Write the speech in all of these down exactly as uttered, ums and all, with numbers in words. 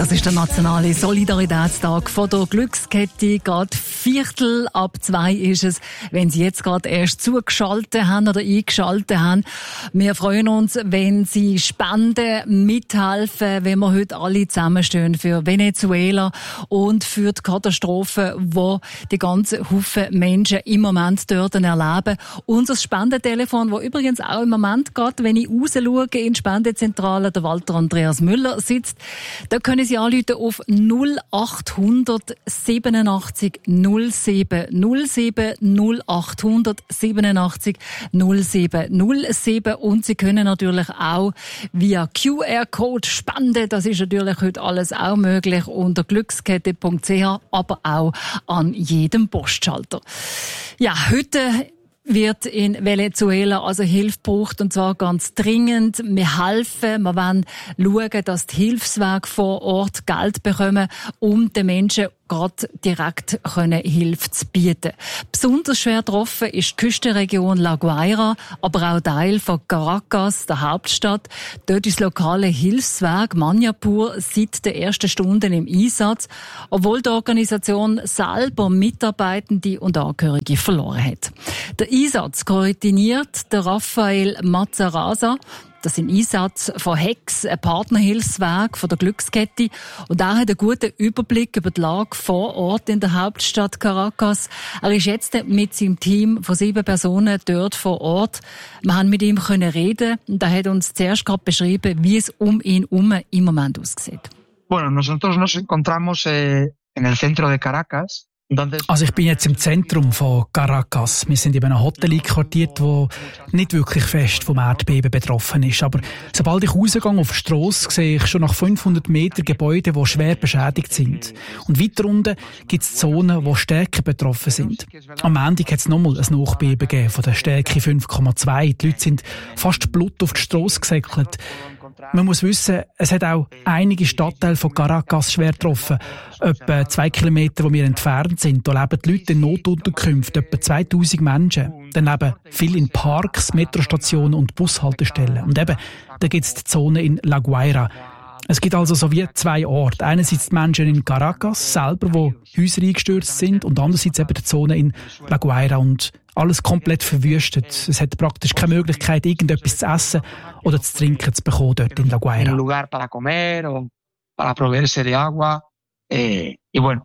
Das ist der nationale Solidaritätstag von der Glückskette. Gerade Viertel ab zwei ist es, wenn Sie jetzt gerade erst zugeschaltet haben oder eingeschaltet haben. Wir freuen uns, wenn Sie spenden, mithelfen, wenn wir heute alle zusammenstehen für Venezuela und für die Katastrophe, die die ganzen Haufen Menschen im Moment dort erleben. Unser Spendentelefon, das übrigens auch im Moment gerade, wenn ich raus schaue in die Spendezentrale, der Walter Andreas Müller sitzt, da können Sie anrufen auf null acht hundert siebenundachtzig null sieben null sieben null acht hundert siebenundachtzig null sieben null sieben und Sie können natürlich auch via Q R-Code spenden. Das ist natürlich heute alles auch möglich unter glückskette punkt c h, aber auch an jedem Postschalter. Ja, heute wird in Venezuela also Hilfe gebraucht, und zwar ganz dringend. Wir helfen, wir wollen schauen, dass die Hilfswerke vor Ort Geld bekommen, um den Menschen gerade direkt können Hilfe zu bieten. Besonders schwer getroffen ist die Küstenregion La Guaira, aber auch Teil von Caracas, der Hauptstadt. Dort ist das lokale Hilfswerk Maniapur seit den ersten Stunden im Einsatz, obwohl die Organisation selber Mitarbeitende und Angehörige verloren hat. Der Einsatz koordiniert der Rafael Mazaraza. Das ist ein Einsatz von Hex, ein Partnerhilfswerk von der Glückskette. Und er hat einen guten Überblick über die Lage vor Ort in der Hauptstadt Caracas. Er ist jetzt mit seinem Team von sieben Personen dort vor Ort. Wir haben mit ihm reden und er hat uns zuerst gerade beschrieben, wie es um ihn herum im Moment aussieht. Bueno, nosotros nos encontramos eh, en el centro de Caracas. Also ich bin jetzt im Zentrum von Caracas. Wir sind in einem Hotel einquartiert, das nicht wirklich fest vom Erdbeben betroffen ist. Aber sobald ich rausgehe auf die Strasse, sehe ich schon nach fünfhundert Metern Gebäude, die schwer beschädigt sind. Und weiter unten gibt es Zonen, die stärker betroffen sind. Am Ende hat es nochmal ein Nachbeben gegeben von der Stärke fünf Komma zwei. Die Leute sind fast Blut auf die Strasse gesäckelt. Man muss wissen, es hat auch einige Stadtteile von Caracas schwer getroffen. Etwa zwei Kilometer, wo wir entfernt sind, da leben die Leute in Notunterkünften, etwa zweitausend Menschen. Dann leben viele in Parks, Metrostationen und Bushaltestellen. Und eben, da gibt es die Zone in La Guaira. Es gibt also so wie zwei Orte. Einerseits die Menschen in Caracas selber, wo Häuser eingestürzt sind, und andererseits eben die Zone in La Guaira und alles komplett verwüstet. Es hat praktisch keine Möglichkeit, irgendetwas zu essen oder zu trinken zu bekommen dort in La Guaira. Un lugar para comer o para proveerse de agua. Eh, y bueno.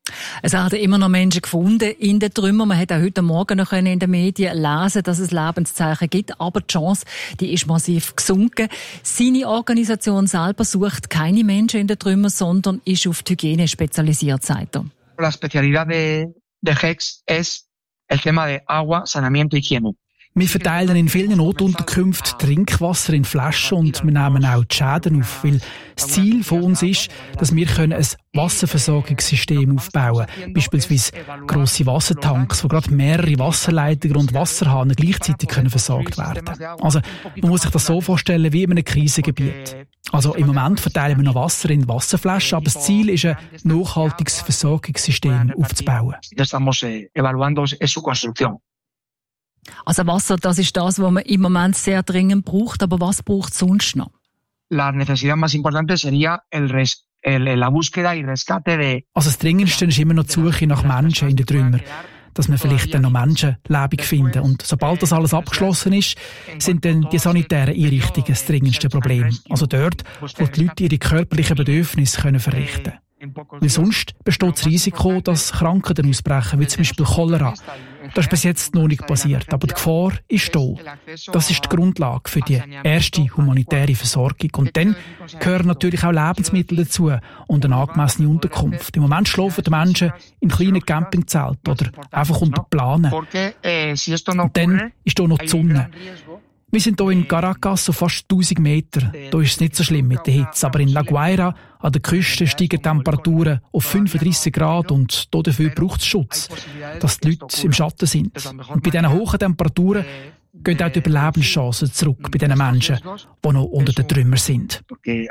Es werden immer noch Menschen gefunden in den Trümmern. Man hat auch heute Morgen noch in den Medien lesen, dass es Lebenszeichen gibt. Aber die Chance, die ist massiv gesunken. Seine Organisation selber sucht keine Menschen in den Trümmern, sondern ist auf die Hygiene spezialisiert, sagt er. La especialidad de, de Hex es el tema de agua, saneamiento y higiene. Wir verteilen in vielen Notunterkünften Trinkwasser in Flaschen und wir nehmen auch die Schäden auf, weil das Ziel von uns ist, dass wir ein Wasserversorgungssystem aufbauen können. Beispielsweise grosse Wassertanks, wo gerade mehrere Wasserleitungen und Wasserhahnen gleichzeitig können versorgt werden. Also man muss sich das so vorstellen wie in einem Krisengebiet. Also im Moment verteilen wir noch Wasser in Wasserflaschen, aber das Ziel ist, ein nachhaltiges Versorgungssystem aufzubauen. Also Wasser, das ist das, was man im Moment sehr dringend braucht. Aber was braucht es sonst noch? La necesidad más importante sería el res, el, la búsqueda y rescate de... Also das Dringendste ist immer noch die Suche nach Menschen in den Trümmern. Dass wir vielleicht dann noch Menschen lebendig finden. Und sobald das alles abgeschlossen ist, sind dann die sanitären Einrichtungen das dringendste Problem. Also dort, wo die Leute ihre körperlichen Bedürfnisse können verrichten können. Weil sonst besteht das Risiko, dass Krankheiten ausbrechen, wie zum Beispiel Cholera. Das ist bis jetzt noch nicht passiert, aber die Gefahr ist da. Das ist die Grundlage für die erste humanitäre Versorgung. Und dann gehören natürlich auch Lebensmittel dazu und eine angemessene Unterkunft. Im Moment schlafen die Menschen in kleinen Campingzelten oder einfach unter Planen. Und dann ist da noch die Sonne. Wir sind hier in Caracas so fast tausend Meter. Da ist es nicht so schlimm mit der Hitze. Aber in La Guaira, an der Küste, steigen die Temperaturen auf fünfunddreissig Grad und dafür braucht es Schutz, dass die Leute im Schatten sind. Und bei diesen hohen Temperaturen gehen auch die Überlebenschancen zurück bei den Menschen, die noch unter den Trümmern sind. Wir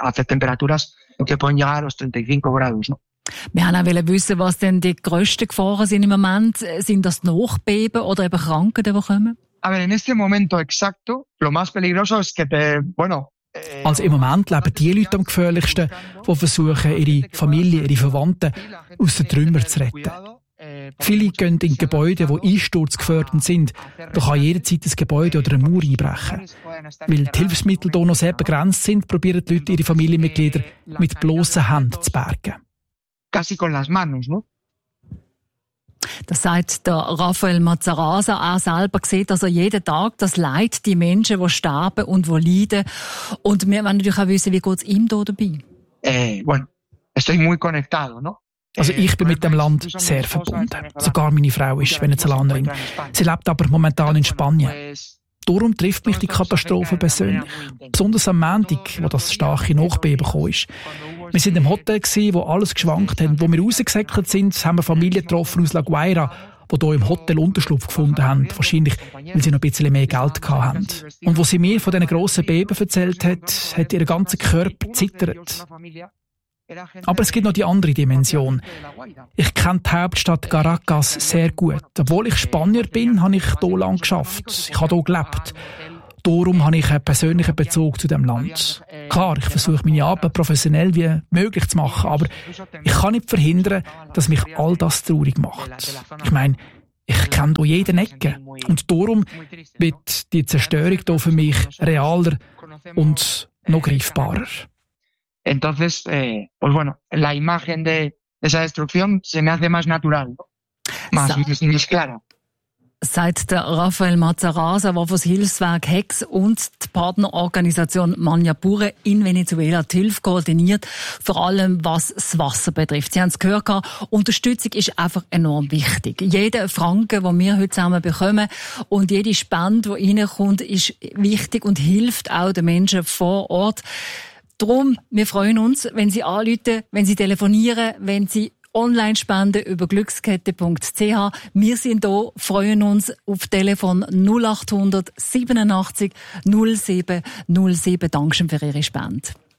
haben auch wissen, was denn die grössten Gefahren sind im Moment. Sind das Nachbeben oder eben Krankheiten, die kommen? A ver, en este momento exacto, lo más peligroso es que te, bueno, Also im Moment leben die Leute am gefährlichsten, die versuchen, ihre Familie, ihre Verwandten aus den Trümmern zu retten. Viele gehen in Gebäude, die einsturzgefährdet sind. Da kann jederzeit ein Gebäude oder eine Mauer einbrechen. Weil die Hilfsmittel hier noch sehr begrenzt sind, probieren die Leute ihre Familienmitglieder mit bloßen Händen zu bergen. Casi con las manos, no? Das sagt der Rafael Mazaraza. Er selber sieht also jeden Tag das Leid, die Menschen, die sterben und die leiden. Und wir wollen natürlich auch wissen, wie geht es ihm da dabei? Eh, bueno, estoy muy conectado, no? Also ich bin mit dem Land sehr verbunden. Sogar meine Frau ist Venezolanerin. Sie lebt aber momentan in Spanien. Darum trifft mich die Katastrophe persönlich. Besonders am Montag, wo das starke Nachbeben kam. Wir waren im Hotel, wo alles geschwankt hat. Wo wir rausgesäckelt sind, haben wir Familien getroffen aus La Guaira, die hier im Hotel Unterschlupf gefunden haben. Wahrscheinlich, weil sie noch ein bisschen mehr Geld hatten. Und wo sie mir von diesen grossen Beben erzählt hat, hat ihr ganzer Körper gezittert. Aber es gibt noch die andere Dimension. Ich kenne die Hauptstadt Caracas sehr gut. Obwohl ich Spanier bin, habe ich hier lang geschafft. Ich habe hier gelebt. Darum habe ich einen persönlichen Bezug zu dem Land. Klar, ich versuche meine Arbeit professionell wie möglich zu machen, aber ich kann nicht verhindern, dass mich all das traurig macht. Ich meine, ich kenne hier jede Ecke. Und darum wird die Zerstörung hier für mich realer und noch greifbarer. Entonces, eh, pues bueno, la imagen de esa destrucción se me hace más natural, más, más, más clara. Sagt der Rafael Mazaraza, der für das Hilfswerk H E X und die Partnerorganisation Maniapure in Venezuela die Hilfe koordiniert, vor allem was das Wasser betrifft. Sie haben es gehört, Unterstützung ist einfach enorm wichtig. Jeder Franken, den wir heute zusammen bekommen und jede Spende, die reinkommt, ist wichtig und hilft auch den Menschen vor Ort. Darum, wir freuen uns, wenn Sie anrufen, wenn Sie telefonieren, wenn Sie online spenden über glückskette punkt c h. Wir sind hier, freuen uns auf Telefon null acht hundert siebenundachtzig null sieben null sieben. Dankeschön für Ihre Spende.